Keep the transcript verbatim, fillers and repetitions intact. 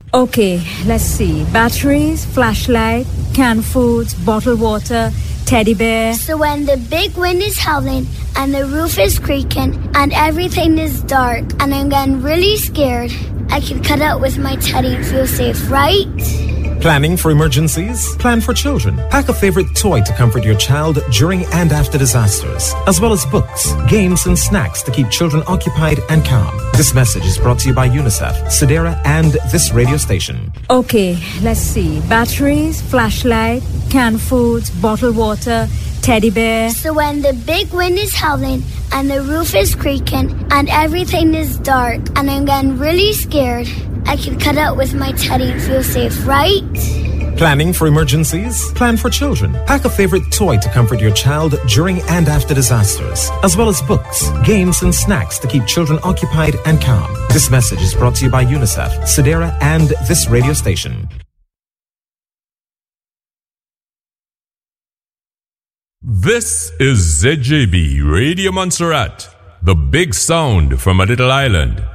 Okay, let's see. Batteries, flashlight, canned foods, bottled water, teddy bear. So when the big wind is howling and the roof is creaking and everything is dark and I'm getting really scared, I can cut out with my teddy and feel safe, right? Planning for emergencies? Plan for children. Pack a favorite toy to comfort your child during and after disasters, as well as books, games, and snacks to keep children occupied and calm. This message is brought to you by UNICEF, Sedera, and this radio station. Okay, let's see. Batteries, flashlight, canned foods, bottled water, teddy bear. So when the big wind is howling and the roof is creaking and everything is dark and I'm getting really scared, I can cut out with my teddy and feel safe, right? Planning for emergencies? Plan for children. Pack a favorite toy to comfort your child during and after disasters, as well as books, games, and snacks to keep children occupied and calm. This message is brought to you by UNICEF, Sedera, and this radio station. This is Z J B Radio Montserrat, the big sound from a little island.